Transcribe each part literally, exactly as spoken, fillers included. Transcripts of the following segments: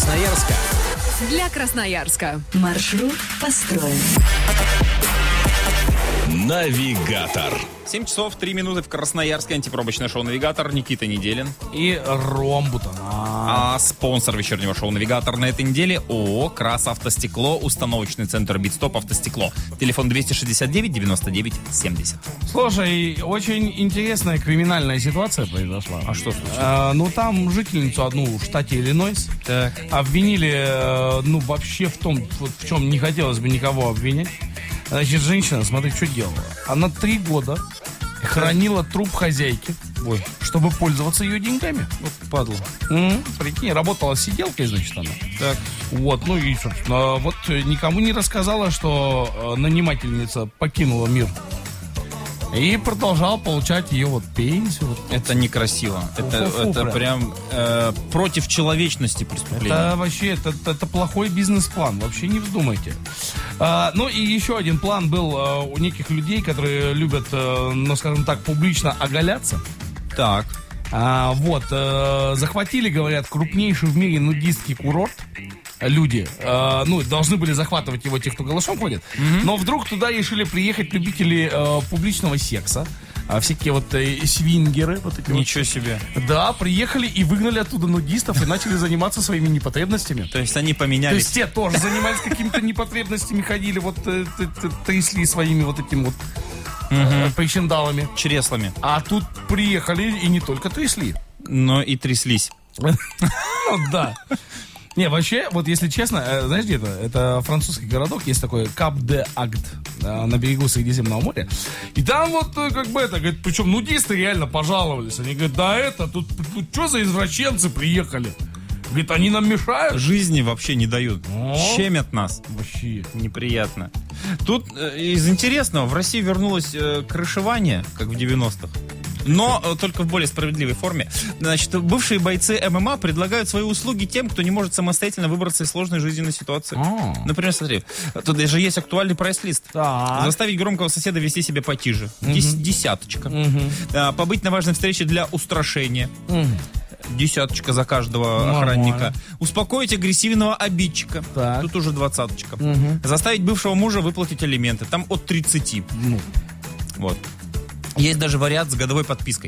Красноярска. Для Красноярска. Маршрут построен. Навигатор. семь часов три минуты в Красноярске. Антипробочное шоу «Навигатор». Никита Неделин. И Ром Бутана. А спонсор вечернего шоу «Навигатор» на этой неделе ООО «Красавтостекло», установочный центр «Битстоп Автостекло». Телефон двести шестьдесят девять девяносто девять семьдесят. Слушай, очень интересная криминальная ситуация произошла. А что случилось? А, ну, там жительницу одну в штате Иллинойс Так. обвинили, э, ну, вообще в том, вот в чем не хотелось бы никого обвинять. Значит, женщина, смотри, что делала. Она три года хранила труп хозяйки, Ой, чтобы пользоваться ее деньгами. вот падла. М, Прикинь, работала сиделкой, значит, она. Так. Вот, ну и, собственно, вот никому не рассказала, что э, нанимательница покинула мир. И продолжал получать ее вот пенсию. Вот. Это некрасиво. Это, Фу-фу-фу, это прям. прям э, против человечности преступление. Это вообще, это, это, это плохой бизнес-план, вообще не вздумайте. А, ну и еще один план был а, у неких людей, которые любят, а, ну скажем так, публично оголяться. Так. А, вот, а, захватили, говорят, крупнейший в мире нудистский курорт. Люди, э, ну, должны были захватывать его те, кто голышом ходит. Mm-hmm. Но вдруг туда решили приехать любители э, публичного секса. А всякие вот э, свингеры. Вот эти Ничего вот. себе. Да, приехали и выгнали оттуда нудистов и начали заниматься своими непотребностями. То есть они То поменялись. есть те тоже занимались какими-то непотребностями, ходили, вот э, т- т- трясли своими вот этими вот э, причиндалами. Чреслами. А тут приехали и не только трясли. Но и тряслись. Ну да. Не, вообще, вот если честно, э, знаешь, где это? Это французский городок, есть такой Кап-де-Агд э, на берегу Средиземного моря. И там вот э, как бы это, говорит, причем нудисты реально пожаловались. Они говорят, да это, тут, тут что за извращенцы приехали? Говорит, они нам мешают? Жизни вообще не дают. О. Щемят нас. Вообще. Неприятно. Тут э, из интересного, в России вернулось э, крышевание, как в девяностых. Но э, только в более справедливой форме. Значит, бывшие бойцы ММА предлагают свои услуги тем, кто не может самостоятельно выбраться из сложной жизненной ситуации. А. Например, смотри, тут даже есть актуальный прайс-лист. Так. Заставить громкого соседа вести себя потише. Дес- десяточка. Мгм. А, побыть на важной встрече для устрашения. Мгм. Десяточка за каждого Нормально. охранника. Успокоить агрессивного обидчика. Так. Тут уже двадцаточка. Мгм. Заставить бывшего мужа выплатить алименты. Там от тридцати. Ну. Вот. Есть даже вариант с годовой подпиской.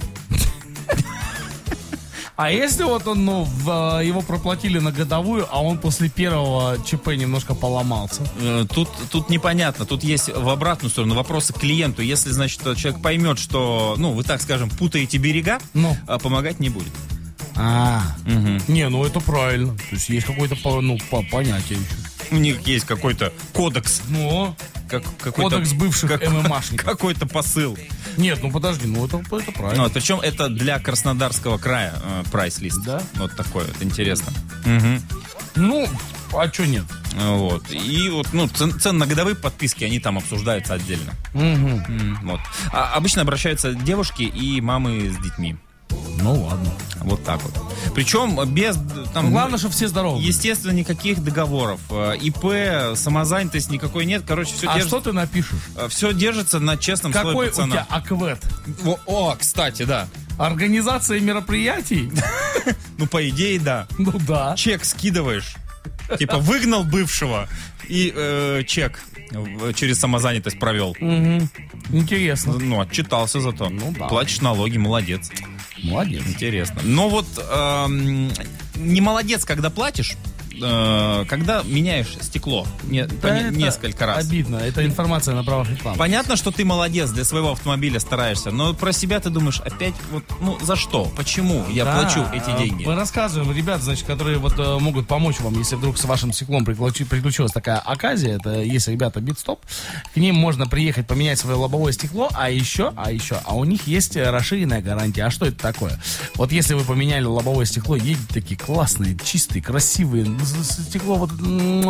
А если вот он, ну, в, э, его проплатили на годовую, а он после первого ЧП немножко поломался? Э, Тут, тут непонятно. Тут есть в обратную сторону вопросы к клиенту. Если, значит, человек поймет, что, ну, вы, так скажем, путаете берега, Ну. а помогать не будет. А, Мгм. не, ну это правильно. То есть есть какое-то по- ну, по- понятие еще. У них есть какой-то кодекс. Ну, Как, какой-то, кодекс бывших как- ММАшников. Какой-то посыл. Нет, ну подожди, ну это, это правильно. Вот, причем это для Краснодарского края э, прайс-лист. Да? Вот такой вот, интересно. Мгм. Ну, а что нет? Вот. И вот, ну, цен, цен на годовые подписки, они там обсуждаются отдельно. Мгм. М, Вот. А обычно обращаются девушки и мамы с детьми. Ну ладно. Вот так вот. Причем без там, Ну, главное, чтобы все здоровы. были. естественно, никаких договоров. Э, ИП, самозанятость никакой нет. Короче, все, А держится, что ты напишешь? все держится на честном слове Какой у пацана. тебя аквет? О, о, кстати, да. Организация мероприятий? Ну, по идее, да. Ну да. Чек скидываешь. Типа выгнал бывшего и э, чек в- через самозанятость провел. Мгм. Интересно. Ну, отчитался зато. Ну, да. Платишь налоги, молодец. Молодец. Интересно. Но вот эм, не молодец, когда платишь, э, когда меняешь стекло не- по Да, не- это несколько раз. Обидно. Это информация на правах рекламы. Понятно, что ты молодец, для своего автомобиля стараешься, но про себя ты думаешь, опять вот, ну, за что? Почему я Да, плачу эти э, деньги? Мы рассказываем, ребят, значит, которые вот э, могут помочь вам, если вдруг с вашим стеклом приключи- приключилась такая оказия. Это есть ребята Битстоп. К ним можно приехать поменять свое лобовое стекло, а еще, а еще, а у них есть э, расширенная гарантия. А что это такое? Вот если вы поменяли лобовое стекло, едете такие классные, чистые, красивые, с- стекло вот,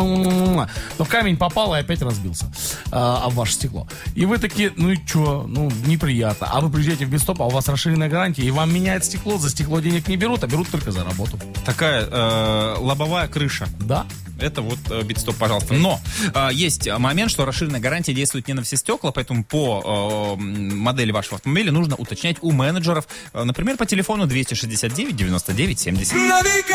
но камень попал и опять разбился а, об ваше стекло. И вы такие, ну и чё, ну неприятно. А вы приезжаете в Битстоп, а у вас расширенная гарантия, и вам меняют стекло, за стекло денег не берут, а берут только за работу. Такая э, лобовая крыша. Да? Это вот э, Битстоп, пожалуйста. Но э, есть момент, что расширенная гарантия действует не на все стекла, поэтому по э, модели вашего автомобиля нужно уточнять у менеджеров, э, например, по телефону двести шестьдесят девять девяносто девять семьдесят.